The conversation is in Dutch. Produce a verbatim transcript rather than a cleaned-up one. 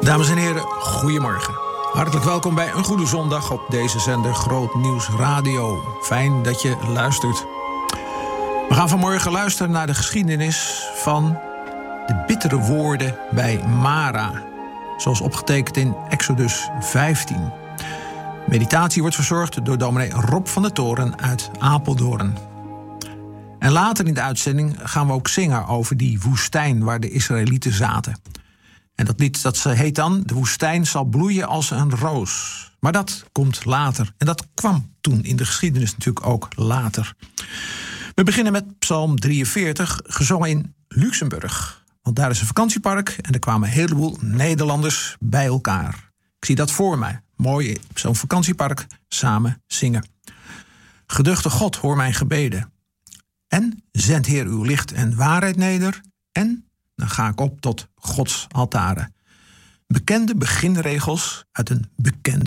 Dames en heren, goedemorgen. Hartelijk welkom bij een goede zondag op deze zender Groot Nieuws Radio. Fijn dat je luistert. We gaan vanmorgen luisteren naar de geschiedenis van de bittere woorden bij Mara, zoals opgetekend in Exodus vijftien. Meditatie wordt verzorgd door dominee Rob van der Toren uit Apeldoorn. En later in de uitzending gaan we ook zingen over die woestijn waar de Israëlieten zaten. En dat lied dat heet dan: de woestijn zal bloeien als een roos. Maar dat komt later. En dat kwam toen in de geschiedenis natuurlijk ook later. We beginnen met Psalm drieënveertig, gezongen in Luxemburg. Want daar is een vakantiepark en er kwamen een heleboel Nederlanders bij elkaar. Ik zie dat voor mij. Mooi op zo'n vakantiepark samen zingen. Geduchte God, hoor mijn gebeden. En zend Heer uw licht en waarheid neder. En dan ga ik op tot Gods altaren. Bekende beginregels uit een bekende